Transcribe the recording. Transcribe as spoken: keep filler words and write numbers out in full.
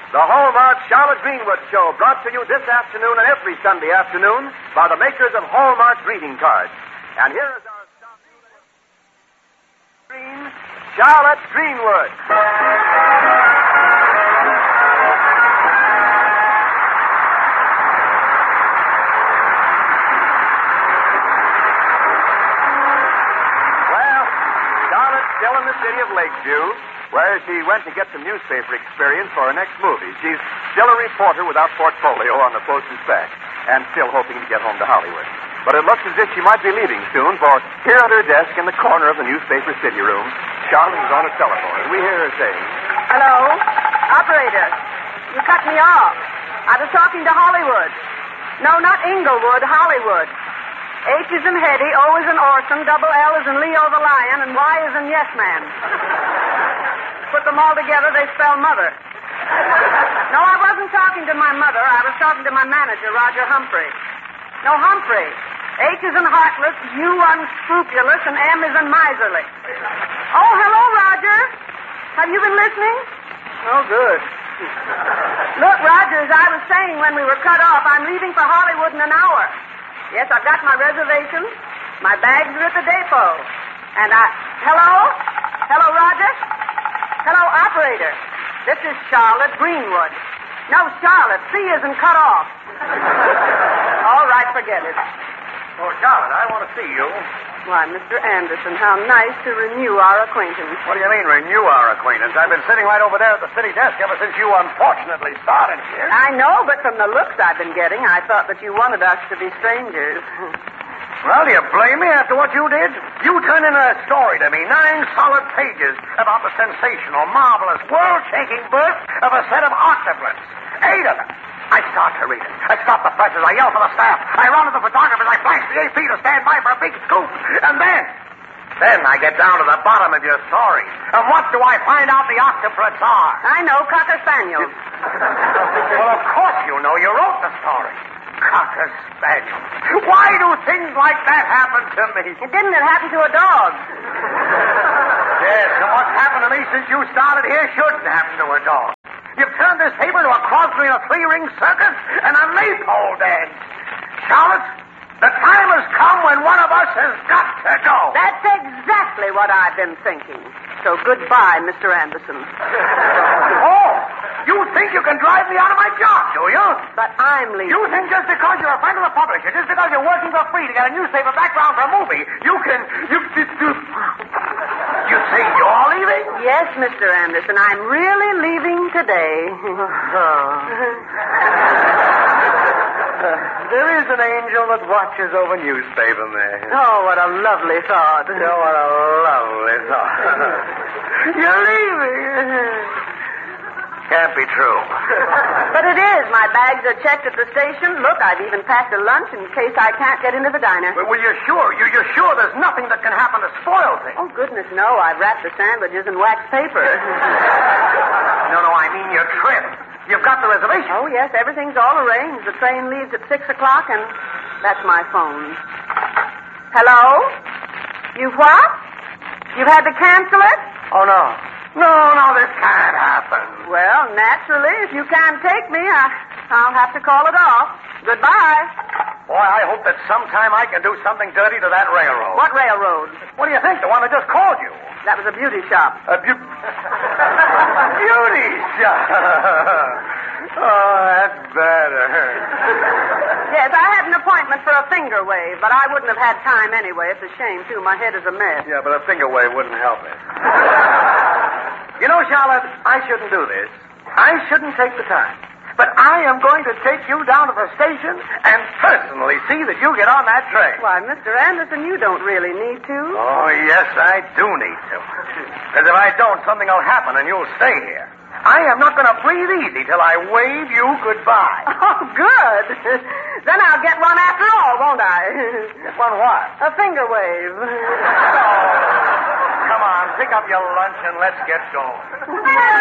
The Hallmark Charlotte Greenwood Show, brought to you this afternoon and every Sunday afternoon by the makers of Hallmark greeting cards. And here is our star Green, Charlotte Greenwood. Well, Charlotte's still in the city of Lakeview, where she went to get some newspaper experience for her next movie. She's still a reporter without portfolio on the Post and Stack, and still hoping to get home to Hollywood. But it looks as if she might be leaving soon, for here at her desk in the corner of the newspaper city room, Charlotte is on a telephone, and we hear her saying, Hello? Operator, you cut me off. I was talking to Hollywood. No, not Inglewood, Hollywood. H is in Hetty, O is in Orson, double L is in Leo the Lion, and Y is in Yes Man. Put them all together, they spell mother. No, I wasn't talking to my mother. I was talking to my manager, Roger Humphrey. No, Humphrey. H is in heartless, U unscrupulous, and M is in miserly. Oh, hello, Roger. Have you been listening? Oh, good. Look, Roger, as I was saying when we were cut off, I'm leaving for Hollywood in an hour. Yes, I've got my reservations. My bags are at the depot. And I... Hello? Hello, Roger? Hello, operator. This is Charlotte Greenwood. No, Charlotte. C isn't cut off. All right, forget it. Oh, Charlotte, I want to see you. Why, Mister Anderson, how nice to renew our acquaintance. What do you mean, renew our acquaintance? I've been sitting right over there at the city desk ever since you unfortunately started here. I know, but from the looks I've been getting, I thought that you wanted us to be strangers. Well, do you blame me after what you did? You turned in a story to me, nine solid pages, about the sensational, marvelous, world-shaking birth of a set of octuplets. Eight of them. I start to read it. I stop the presses. I yell for the staff. I run to the photographers. I flash the A P to stand by for a big scoop. And then, then I get down to the bottom of your story. And what do I find out the octuplets are? I know, Cocker Spaniels. Well, of course you know. You wrote the story. Cocker Spaniel. Why do things like that happen to me? It didn't. It happened to a dog. Yes, and what's happened to me since you started here shouldn't happen to a dog. You've turned this paper into a cross between a three-ring circus and a maypole dance. Charlotte, the time has come when one of us has got to go. That's exactly what I've been thinking. So goodbye, Mister Anderson. Oh, you think you can drive me out of my job, do you? But I'm leaving. You think just because you're a friend of the publisher, just because you're working for free to get a newspaper background for a movie, you can... You, you, you, you say you're leaving? Yes, Mister Anderson, I'm really leaving today. There is an angel that watches over newspaper men. Oh, what a lovely thought. Oh, what a lovely thought. You're leaving. Can't be true. But it is. My bags are checked at the station. Look, I've even packed a lunch in case I can't get into the diner. Well, well you're sure? You, you're sure there's nothing that can happen to spoil things? Oh, goodness, no. I've wrapped the sandwiches in wax paper. No, no, I mean your trip. You've got the reservation. Oh, yes, everything's all arranged. The train leaves at six o'clock, and that's my phone. Hello? You've what? You've had to cancel it? Oh, no. No, no, this can't happen. Well, naturally, if you can't take me, I, I'll have to call it off. Goodbye. Boy, I hope that sometime I can do something dirty to that railroad. What railroad? What do you think? The one that just called you. That was a beauty shop. A bu- beauty shop. Oh, that's better. Yes, I had an appointment for a finger wave, but I wouldn't have had time anyway. It's a shame, too. My head is a mess. Yeah, but a finger wave wouldn't help it. You know, Charlotte, I shouldn't do this. I shouldn't take the time. But I am going to take you down to the station and personally see that you get on that train. Why, Mister Anderson, you don't really need to. Oh, yes, I do need to. Because if I don't, something will happen and you'll stay here. I am not going to breathe easy till I wave you goodbye. Oh, good. Then I'll get one after all, won't I? Get one what? A finger wave. Oh, come on, pick up your lunch and let's get going.